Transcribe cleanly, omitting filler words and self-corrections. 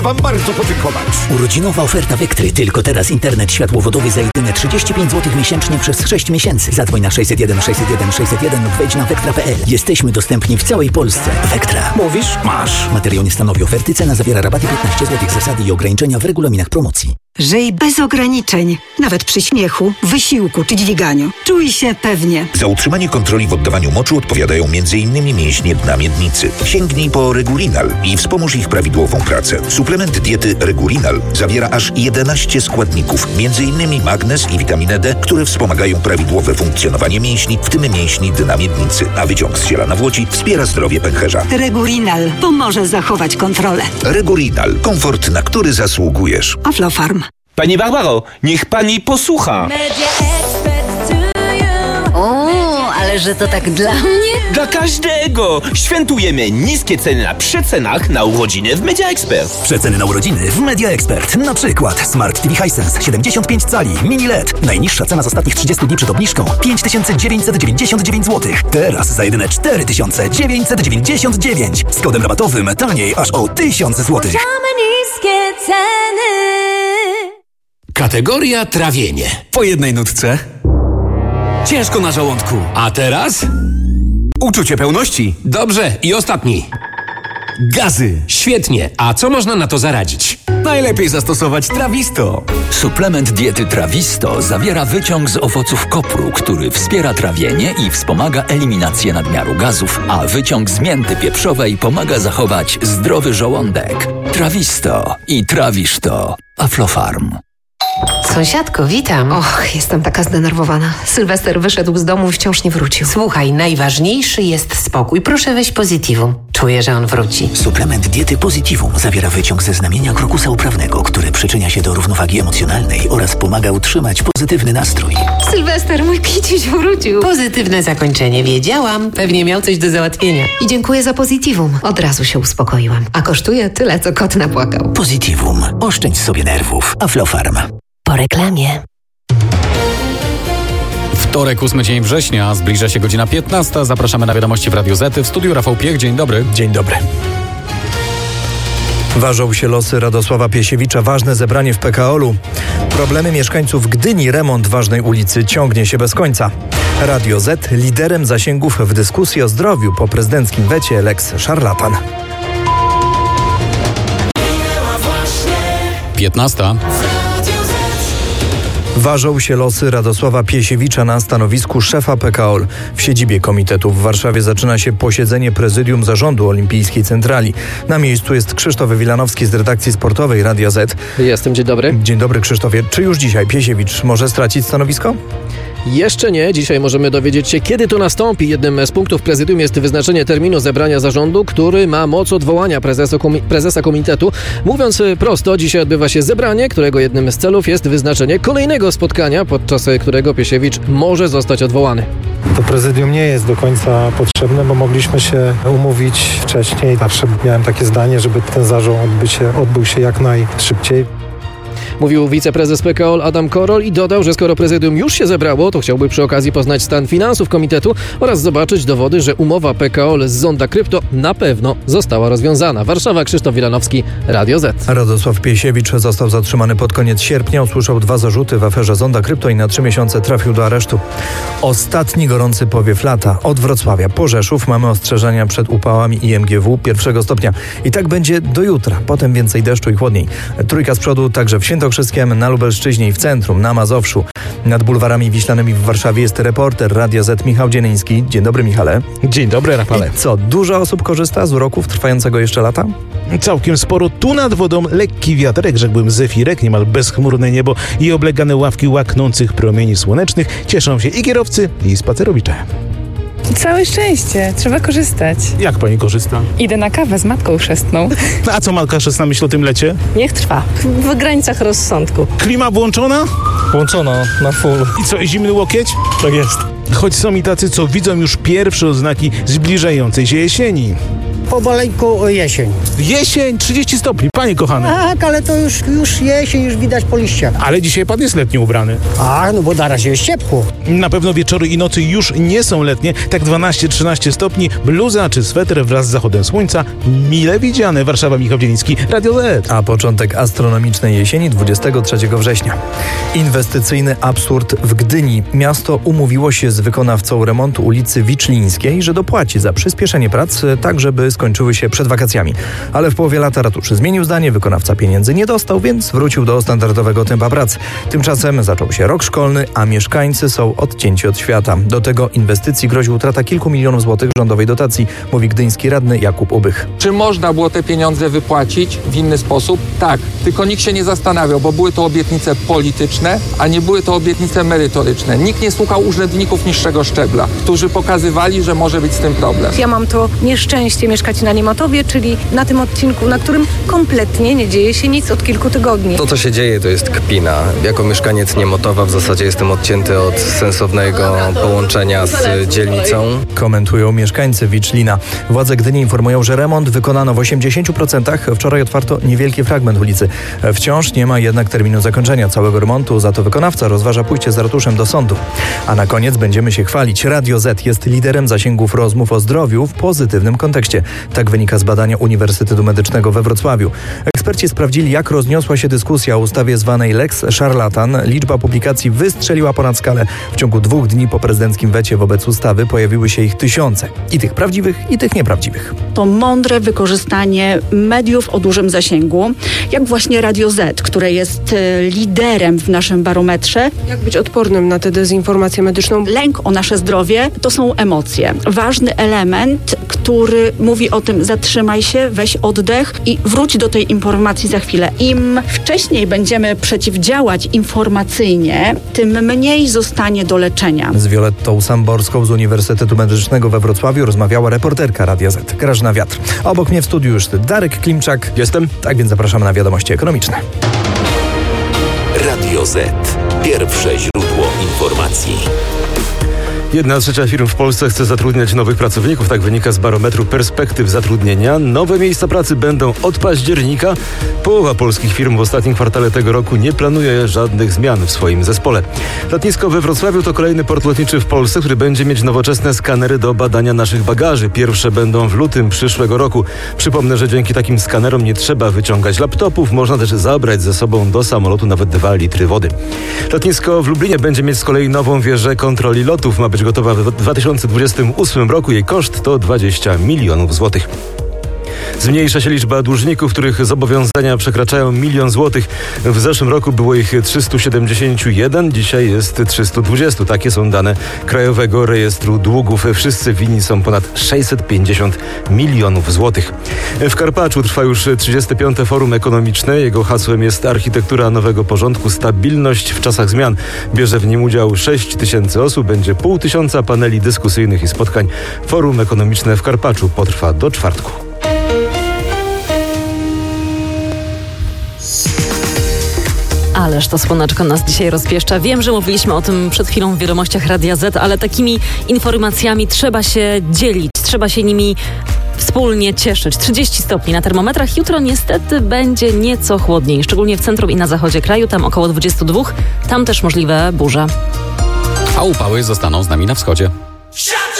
wam bardzo podziękować. Urodzinowa oferta Vectry. Tylko teraz internet światłowodowy za jedyne 35 zł miesięcznie przez 6 miesięcy. Zadzwoń na 601 601 601 lub wejdź na vectra.pl. Jesteśmy dostępni w całej Polsce. Vectra. Mówisz? Masz. Materiał nie stanowi oferty. Cena zawiera rabaty 15 zł. Zasady i ograniczenia w regulaminach promocji. Żyj bez ograniczeń. Nawet przy śmiechu, wysiłku czy dźwiganiu. Czuj się pewnie. Za utrzymanie kontroli w oddawaniu moczu odpowiadają m.in. mięśnie dna miednicy. Sięgnij po Regulinal i wspomóż ich prawidłową pracę. Suplement diety Regulinal zawiera aż 11 składników, m.in. magnez i witaminę D, które wspomagają prawidłowe funkcjonowanie mięśni, w tym mięśni dna miednicy. A wyciąg z ziela nawłoci wspiera zdrowie pęcherza. Regulinal pomoże zachować kontrolę. Regulinal. Komfort, na który zasługujesz. Aflofarm. Pani Barbaro, niech pani posłucha. O, ale że to tak dla mnie? Dla każdego! Świętujemy niskie ceny na przecenach na urodziny w Media Expert. Przeceny na urodziny w Media Expert. Na przykład Smart TV Hisense 75 cali Mini LED. Najniższa cena z ostatnich 30 dni przed obniżką 5999 zł. Teraz za jedyne 4999. Z kodem rabatowym taniej aż o 1000 zł. Niskie ceny. Kategoria trawienie. Po jednej nutce. Ciężko na żołądku. A teraz? Uczucie pełności. Dobrze, i ostatni. Gazy. Świetnie. A co można na to zaradzić? Najlepiej zastosować Trawisto. Suplement diety Trawisto zawiera wyciąg z owoców kopru, który wspiera trawienie i wspomaga eliminację nadmiaru gazów, a wyciąg z mięty pieprzowej pomaga zachować zdrowy żołądek. Trawisto i trawisz to. Aflofarm. Sąsiadko, witam. Och, jestem taka zdenerwowana. Sylwester wyszedł z domu i wciąż nie wrócił. Słuchaj, najważniejszy jest spokój. Proszę weź Positivum. Czuję, że on wróci. Suplement diety Positivum zawiera wyciąg ze znamienia krokusa uprawnego, który przyczynia się do równowagi emocjonalnej oraz pomaga utrzymać pozytywny nastrój. Sylwester, mój kiciuś wrócił. Pozytywne zakończenie, wiedziałam. Pewnie miał coś do załatwienia. I dziękuję za Positivum. Od razu się uspokoiłam. A kosztuje tyle, co kot napłakał. Positivum. Oszczędź sobie nerwów. Aflofarm. Po reklamie. Wtorek, 8 dzień września, zbliża się godzina 15. Zapraszamy na wiadomości w Radiu Z. W studiu Rafał Piech. Dzień dobry. Dzień dobry. Ważą się losy Radosława Piesiewicza. Ważne zebranie w PKOL-u. Problemy mieszkańców Gdyni. Remont ważnej ulicy ciągnie się bez końca. Radio Z liderem zasięgów w dyskusji o zdrowiu po prezydenckim wecie lex szarlatan. 15. Ważą się losy Radosława Piesiewicza na stanowisku szefa PKOL. W siedzibie komitetu w Warszawie zaczyna się posiedzenie prezydium zarządu Olimpijskiej Centrali. Na miejscu jest Krzysztof Wilanowski z redakcji sportowej Radia Z. Jestem, dzień dobry. Dzień dobry, Krzysztofie. Czy już dzisiaj Piesiewicz może stracić stanowisko? Jeszcze nie. Dzisiaj możemy dowiedzieć się, kiedy to nastąpi. Jednym z punktów prezydium jest wyznaczenie terminu zebrania zarządu, który ma moc odwołania prezesa komitetu. Mówiąc prosto, dzisiaj odbywa się zebranie, którego jednym z celów jest wyznaczenie kolejnego spotkania, podczas którego Piesiewicz może zostać odwołany. To prezydium nie jest do końca potrzebne, bo mogliśmy się umówić wcześniej. Zawsze miałem takie zdanie, żeby ten zarząd odbył się jak najszybciej. Mówił wiceprezes PKOL Adam Korol i dodał, że skoro prezydium już się zebrało, to chciałby przy okazji poznać stan finansów komitetu oraz zobaczyć dowody, że umowa PKOL z Zonda Krypto na pewno została rozwiązana. Warszawa, Krzysztof Wilanowski, Radio Z. Radosław Piesiewicz został zatrzymany pod koniec sierpnia. Usłyszał 2 zarzuty w aferze Zonda Krypto i na 3 miesiące trafił do aresztu. Ostatni gorący powiew lata. Od Wrocławia po Rzeszów mamy ostrzeżenia przed upałami IMGW 1 stopnia. I tak będzie do jutra. Potem więcej deszczu i chłodniej. Trójka z przodu także w Świętokrzyskiem, na Lubelszczyźnie i w centrum, na Mazowszu. Nad bulwarami wiślanymi w Warszawie jest reporter Radia Z Michał Dzieniński. Dzień dobry, Michale. Dzień dobry, Rafale. I co, dużo osób korzysta z uroków trwającego jeszcze lata? Całkiem sporo. Tu nad wodą lekki wiaterek, rzekłbym zefirek, niemal bezchmurne niebo i oblegane ławki łaknących promieni słonecznych. Cieszą się i kierowcy, i spacerowicze. Całe szczęście, trzeba korzystać. Jak pani korzysta? Idę na kawę z matką chrzestną. A co matka chrzestna myśli o tym lecie? Niech trwa, w granicach rozsądku. Klima włączona? Włączona, na full. I co, zimny łokieć? Tak jest. Choć są i tacy, co widzą już pierwsze oznaki zbliżającej się jesieni. pomaleńku jesień. Jesień, 30 stopni, panie kochany. Tak, ale to już jesień, już widać po liściach. Ale dzisiaj pan jest letnio ubrany. No bo na razie jest ciepło. Na pewno wieczory i nocy już nie są letnie, tak 12-13 stopni, bluza czy sweter wraz z zachodem słońca, mile widziane. Warszawa, Michał Dzieliński, Radio Z. A początek astronomicznej jesieni 23 września. Inwestycyjny absurd w Gdyni. Miasto umówiło się z wykonawcą remontu ulicy Wiczlińskiej, że dopłaci za przyspieszenie prac, tak żeby skończyły się przed wakacjami. Ale w połowie lata ratusz zmienił zdanie, wykonawca pieniędzy nie dostał, więc wrócił do standardowego tempa prac. Tymczasem zaczął się rok szkolny, a mieszkańcy są odcięci od świata. Do tego inwestycji grozi utrata kilku milionów złotych rządowej dotacji, mówi gdyński radny Jakub Ubych. Czy można było te pieniądze wypłacić w inny sposób? Tak, tylko nikt się nie zastanawiał, bo były to obietnice polityczne, a nie były to obietnice merytoryczne. Nikt nie słuchał urzędników niższego szczebla, którzy pokazywali, że może być z tym problem. Ja mam to nieszczęście mieszkać na Niemotowie, czyli na tym odcinku, na którym kompletnie nie dzieje się nic od kilku tygodni. To, co się dzieje, to jest kpina. Jako mieszkaniec Niemotowa w zasadzie jestem odcięty od sensownego połączenia z dzielnicą. Komentują mieszkańcy Wiczlina. Władze Gdyni informują, że remont wykonano w 80%. Wczoraj otwarto niewielki fragment ulicy. Wciąż nie ma jednak terminu zakończenia całego remontu, za to wykonawca rozważa pójście z ratuszem do sądu. A na koniec będziemy się chwalić. Radio Z jest liderem zasięgów rozmów o zdrowiu w pozytywnym kontekście. Tak wynika z badania Uniwersytetu Medycznego we Wrocławiu. Eksperci sprawdzili, jak rozniosła się dyskusja o ustawie zwanej Lex Szarlatan. Liczba publikacji wystrzeliła ponad skalę. W ciągu 2 dni po prezydenckim wecie wobec ustawy pojawiły się ich tysiące. I tych prawdziwych, i tych nieprawdziwych. To mądre wykorzystanie mediów o dużym zasięgu, jak właśnie Radio Z, które jest liderem w naszym barometrze. Jak być odpornym na tę dezinformację medyczną? Lęk o nasze zdrowie to są emocje. Ważny element, który mówi o tym: zatrzymaj się, weź oddech i wróć do tej informacji za chwilę. Im wcześniej będziemy przeciwdziałać informacyjnie, tym mniej zostanie do leczenia. Z Violettą Samborską z Uniwersytetu Medycznego we Wrocławiu rozmawiała reporterka Radia Z, Grażyna Wiatr. Obok mnie w studiu już Darek Klimczak. Jestem. Tak więc zapraszamy na wiadomości ekonomiczne. Radio Z. Pierwsze źródło informacji. 1/3 firm w Polsce chce zatrudniać nowych pracowników, tak wynika z barometru perspektyw zatrudnienia. Nowe miejsca pracy będą od października. Połowa polskich firm w ostatnim kwartale tego roku nie planuje żadnych zmian w swoim zespole. Lotnisko we Wrocławiu to kolejny port lotniczy w Polsce, który będzie mieć nowoczesne skanery do badania naszych bagaży. Pierwsze będą w lutym przyszłego roku. Przypomnę, że dzięki takim skanerom nie trzeba wyciągać laptopów, można też zabrać ze sobą do samolotu nawet 2 litry wody. Lotnisko w Lublinie będzie mieć z kolei nową wieżę kontroli lotów. Ma być gotowa w 2028 roku. Jej koszt to 20 milionów złotych. Zmniejsza się liczba dłużników, których zobowiązania przekraczają 1 000 000 złotych. W zeszłym roku było ich 371, dzisiaj jest 320. Takie są dane Krajowego Rejestru Długów. Wszyscy winni są ponad 650 milionów złotych. W Karpaczu trwa już 35. Forum Ekonomiczne. Jego hasłem jest architektura nowego porządku, stabilność w czasach zmian. Bierze w nim udział 6 000 osób, będzie 500 paneli dyskusyjnych i spotkań. Forum Ekonomiczne w Karpaczu potrwa do czwartku. Ależ to słoneczko nas dzisiaj rozpieszcza. Wiem, że mówiliśmy o tym przed chwilą w wiadomościach Radia Z, ale takimi informacjami trzeba się dzielić, trzeba się nimi wspólnie cieszyć. 30 stopni na termometrach. Jutro niestety będzie nieco chłodniej, szczególnie w centrum i na zachodzie kraju, tam około 22. Tam też możliwe burze. A upały zostaną z nami na wschodzie.